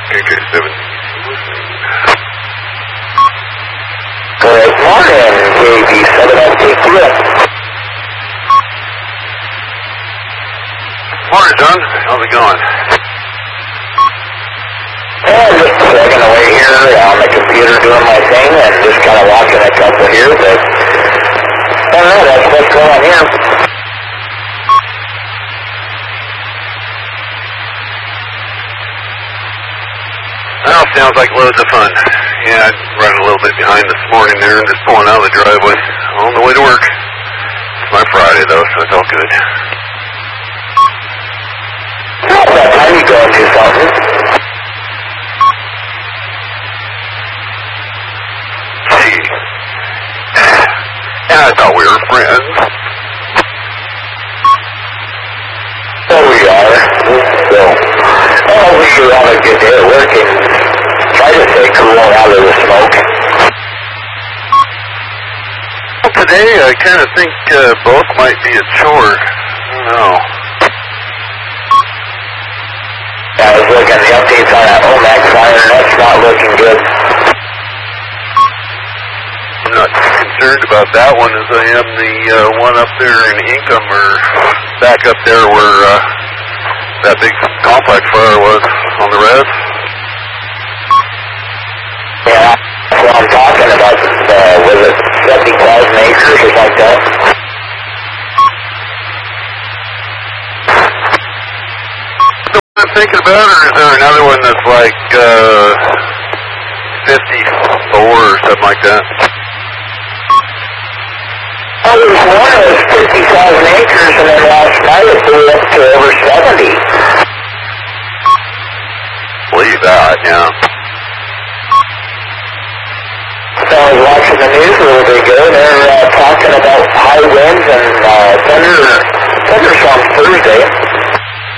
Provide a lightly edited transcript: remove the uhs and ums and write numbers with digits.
KK7. Good morning, KB7STQ. Morning, John. How's it going? Yeah, just plugging away here on the computer doing my thing and just kind of watching a couple here, but I don't know, that's what's going on here. Well, sounds like loads of fun. Yeah, I'm running a little bit behind this morning there and just pulling out of the driveway on the way to work. It's my Friday, though, so it's all good. Well, that time you go and do something. Gee. Yeah, I thought we were friends. So we are. So, we should have a good day at work and try to stay cool out of the smoke. Well, today I kind of think both might be a chore. I don't know. I was looking at the updates on that OMAC fire, and that's not looking good. I'm not concerned about that one as I am the one up there in Income or back up there where that big complex fire was on the res. Yeah, that's what I'm talking about. Was it 70,000 acres or like that? I'm thinking about, or is there another one that's like 54 or something like that? Oh, there was one that was 50,000 acres, and then last night it blew up to over 70. Believe that, yeah. So I was watching the news a little bit ago, and they're talking about high winds and thunderstorms Thursday.